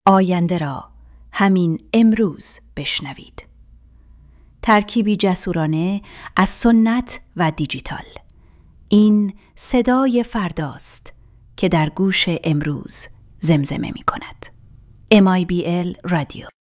آینده را همین امروز بشنوید. ترکیبی جسورانه از سنت و دیجیتال. این صدای فرداست که در گوش امروز زمزمه می کند. MIBL رادیو.